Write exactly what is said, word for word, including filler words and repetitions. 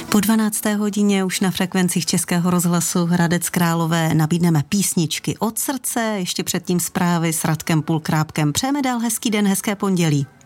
Po dvanácté hodině už na frekvencích Českého rozhlasu Hradec Králové nabídneme písničky od srdce, ještě předtím zprávy s Radkem Pulkrábkem. Přejeme dál hezký den, hezké pondělí.